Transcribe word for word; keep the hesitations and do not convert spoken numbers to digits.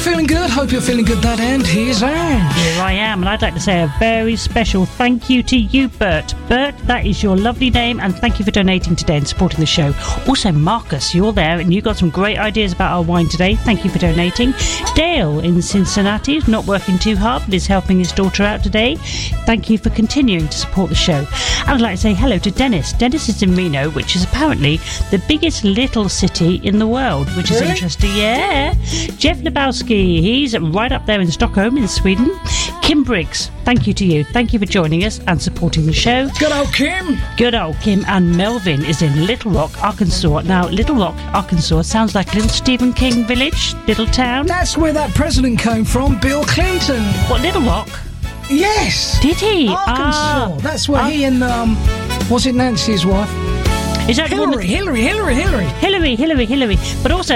Feeling good? Hope you're feeling good that end. Here's Ange. Here I am, and I'd like to say a very special thank you to you, Bert. Bert, that is your lovely name, and thank you for donating today and supporting the show. Also, Marcus, you're there, and you got some great ideas about our wine today. Thank you for donating. Dale in Cincinnati is not working too hard, but is helping his daughter out today. Thank you for continuing to support the show. And I'd like to say hello to Dennis. Dennis is in Reno, which is apparently the biggest little city in the world, which Really? is interesting. Yeah. Jeff Lebowski, he's right up there in Stockholm in Sweden. Kim Briggs, thank you to you. Thank you for joining us and supporting the show. Good old Kim. Good old Kim. And Melvin is in Little Rock, Arkansas. Now, Little Rock, Arkansas sounds like a little Stephen King village, little town. That's where that president came from, Bill Clinton. What, Little Rock? Yes. Did he? Arkansas. Ah. That's where Ah. he and, um, was it Nancy's wife? Is that the one Hillary, that- Hillary, Hillary, Hillary. Hillary, Hillary, Hillary. But also,